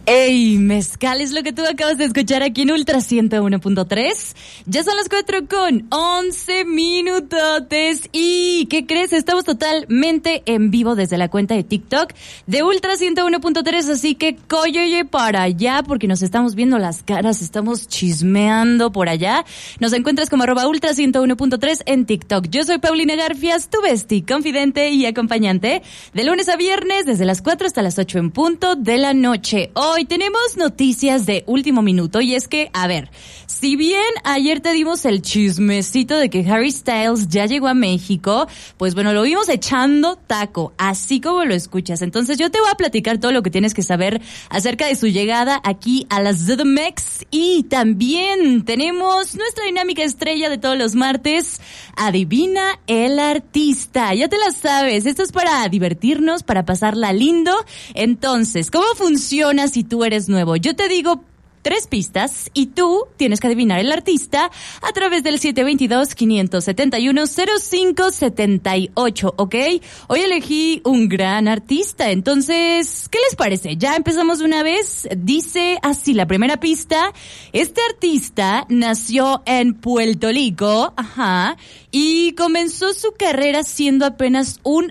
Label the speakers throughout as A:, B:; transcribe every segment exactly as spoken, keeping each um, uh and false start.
A: Ey, mezcal es lo que tú acabas de escuchar aquí en Ultra ciento uno punto tres. Ya son las cuatro con once minutotes. ¿Y qué crees? Estamos totalmente en vivo desde la cuenta de TikTok de Ultra ciento uno punto tres. Así que cólleye para allá porque nos estamos viendo las caras, estamos chismeando por allá. Nos encuentras como arroba Ultra ciento uno punto tres en TikTok. Yo soy Paulina Garfias, tu bestie, confidente y acompañante. De lunes a viernes, desde las cuatro hasta las ocho en punto de la noche. Hoy tenemos noticias de último minuto y es que, a ver, si bien ayer te dimos el chismecito de que Harry Styles ya llegó a México, pues bueno, lo vimos echando taco, así como lo escuchas. Entonces yo te voy a platicar todo lo que tienes que saber acerca de su llegada aquí a las C D M X y también tenemos nuestra dinámica estrella de todos los martes, Adivina el artista. Ya te la sabes, esto es para divertirnos, para pasarla lindo. Entonces, ¿cómo funciona si tú eres nuevo? Yo te digo tres pistas y tú tienes que adivinar el artista a través del siete dos dos, cinco siete uno, cero cinco siete ocho, ¿ok? Hoy elegí un gran artista, entonces, ¿qué les parece? Ya empezamos de una vez. Dice así la primera pista: este artista nació en Puerto Rico, ajá, y comenzó su carrera siendo apenas un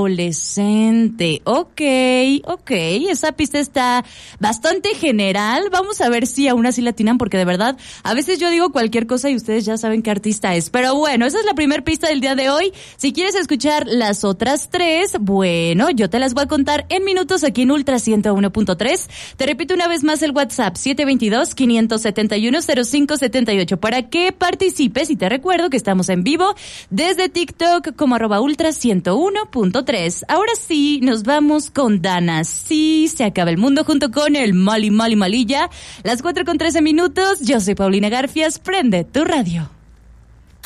A: adolescente. Ok, ok, esa pista está bastante general. Vamos a ver si aún así la atinan, porque de verdad, a veces yo digo cualquier cosa y ustedes ya saben qué artista es. Pero bueno, esa es la primera pista del día de hoy. Si quieres escuchar las otras tres, bueno, yo te las voy a contar en minutos aquí en Ultra ciento uno punto tres. Te repito una vez más el WhatsApp, siete dos dos, cinco siete uno, cero cinco siete ocho, para que participes. Y te recuerdo que estamos en vivo desde TikTok como arroba Ultra ciento uno punto tres. Ahora sí, nos vamos con Dana. Sí, se acaba el mundo junto con el Mali Mali Malilla. Las cuatro con trece minutos, yo soy Paulina Garfias, prende tu radio.